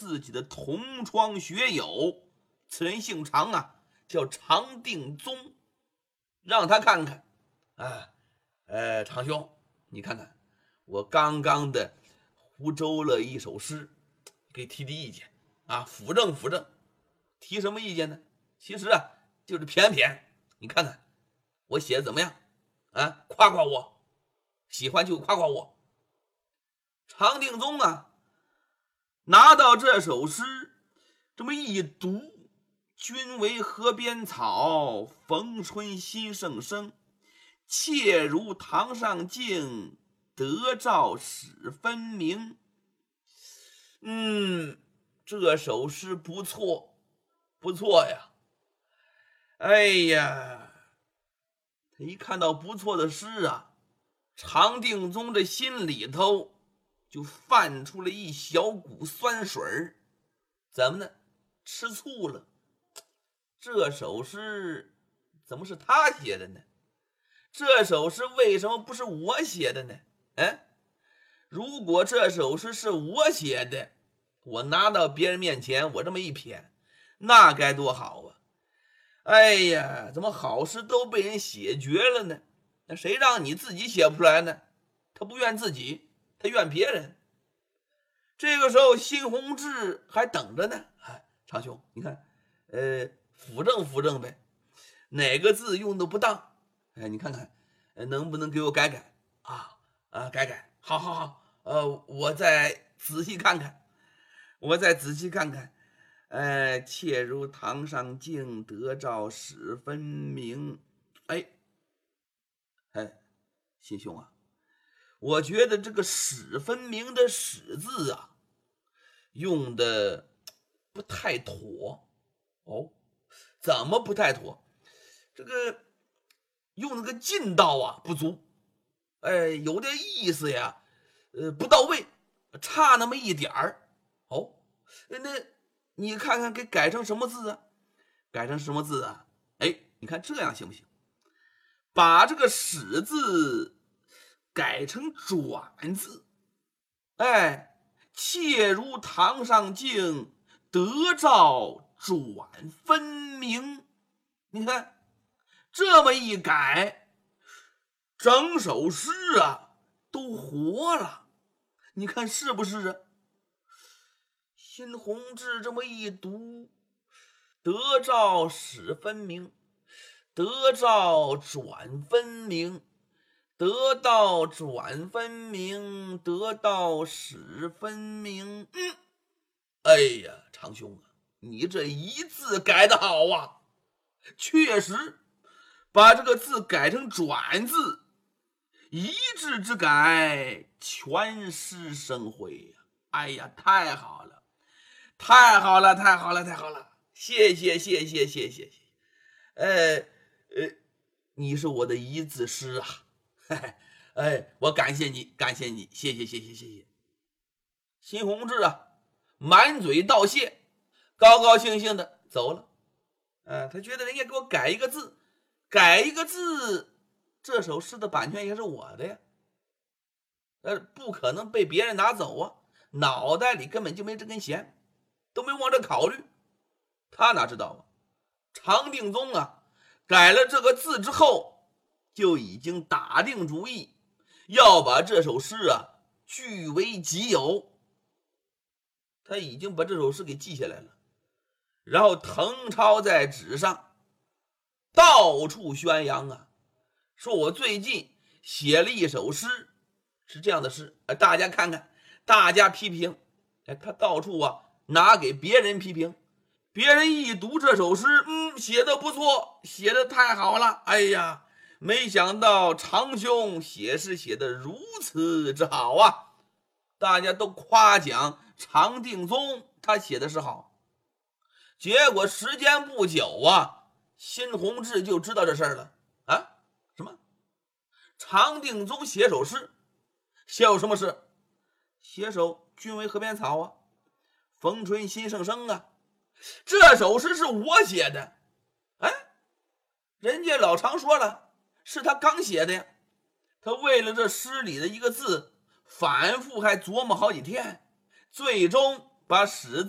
自己的同窗学友，此人姓常啊，叫常定宗，让他看看啊。常兄，你看看我刚刚的胡诌了一首诗，给提意见啊，辅正辅正。提什么意见呢？其实啊，就是谝谝。你看看我写的怎么样啊？夸夸我，喜欢就夸夸我。常定宗啊，拿到这首诗，这么一读，君为河边草，逢春心盛生。妾如堂上镜，得照始分明。这首诗不错，不错呀。哎呀，他一看到不错的诗啊，常定宗这心里头就泛出了一小股酸水儿。怎么呢？吃醋了。这首诗怎么是他写的呢？这首诗为什么不是我写的呢？如果这首诗是我写的，我拿到别人面前，我这么一谝，那该多好啊！哎呀，怎么好诗都被人写绝了呢？那谁让你自己写不出来呢？他不怨自己，他怨别人。这个时候，辛弘志还等着呢。常兄，你看，辅正辅正呗，哪个字用的不当？你看看，能不能给我改改改改？好，我再仔细看看，妾如堂上镜，得照始分明。新兄啊，我觉得这个始分明的始字啊，用的不太妥。怎么不太妥？这个用那个劲道啊不足，有点意思呀，不到位，差那么一点儿。那你看看给改成什么字啊？改成什么字啊？你看这样行不行？把这个始字改成转字。妾如堂上镜，得照转分明。你看这么一改，整首诗啊都活了。你看是不是啊？辛弘志这么一读，得照始分明，得照转分明，得到转分明，得到始分明。哎呀，常兄啊，你这一字改得好啊！确实把这个字改成转字，一字之改，全诗生辉呀！哎呀，太好了，太好了，太好了，太好了！谢谢。你是我的一字师啊！我感谢你，谢谢。辛弘志啊，满嘴道谢，高高兴兴的走了。他觉得人家给我改一个字，这首诗的版权也是我的呀，不可能被别人拿走啊，脑袋里根本就没这根弦，都没往这考虑。他哪知道啊，常定宗啊改了这个字之后，就已经打定主意要把这首诗啊据为己有。他已经把这首诗给记下来了，然后誊抄在纸上，到处宣扬啊，说我最近写了一首诗，是这样的诗，大家看看，大家批评。他到处啊拿给别人批评，别人一读这首诗，写的不错，写的太好了。哎呀，没想到常兄写诗写的如此之好啊！大家都夸奖常定宗他写的是好。结果时间不久啊，辛弘志就知道这事儿了。什么？常定宗写首诗，写有什么诗？写首君为河边草啊，逢春心盛生啊。这首诗是我写的。人家老常说了，是他刚写的呀。他为了这诗里的一个字，反复还琢磨好几天，最终把始